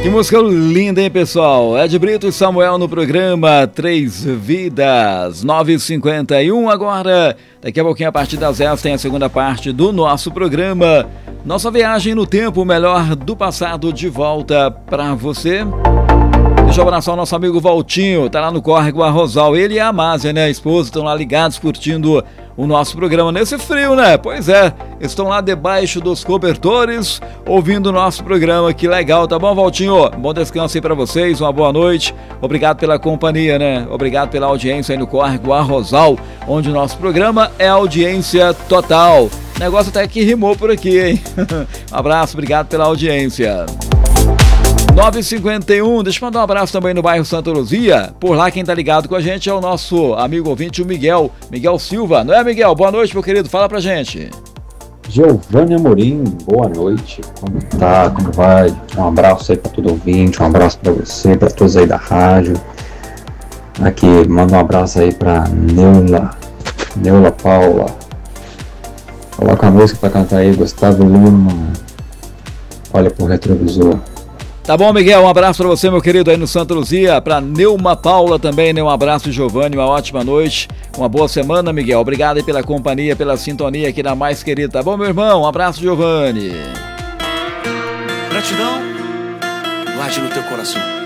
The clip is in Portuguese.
Que música linda, hein, pessoal? Ed Brito e Samuel no programa Três Vidas, 9h51 agora. Daqui a pouquinho, a partir das 10, tem a segunda parte do nosso programa. Nossa viagem no tempo, o melhor do passado de volta pra você. Deixa eu abraçar o nosso amigo Valtinho, tá lá no Córrego Arrozal. Ele e a Amásia, né, a esposa, estão lá ligados, curtindo o nosso programa nesse frio, né? Pois é, estão lá debaixo dos cobertores, ouvindo o nosso programa. Que legal, tá bom, Valtinho? Bom descanso aí pra vocês, uma boa noite. Obrigado pela companhia, né? Obrigado pela audiência aí no Córrego Arrozal, onde o nosso programa é audiência total. O negócio até que rimou por aqui, hein? Um abraço, obrigado pela audiência. 9h51, deixa eu mandar um abraço também no bairro Santa Luzia. Por lá quem tá ligado com a gente é o nosso amigo ouvinte, o Miguel Silva. Não é, Miguel? Boa noite, meu querido, fala pra gente. Giovanni Amorim, boa noite, como tá, como vai? Um abraço aí pra todo ouvinte, um abraço pra você, pra todos aí da rádio. Aqui, manda um abraço aí pra Neula Paula. Coloca a música pra cantar aí, Gustavo Lima, Olha pro Retrovisor. Tá bom, Miguel, um abraço pra você, meu querido, aí no Santa Luzia, pra Neuma Paula também, né? Um abraço, Giovanni, uma ótima noite, uma boa semana, Miguel. Obrigado aí pela companhia, pela sintonia aqui na Mais Querida, tá bom, meu irmão? Um abraço, Giovanni. Gratidão, guarde no teu coração.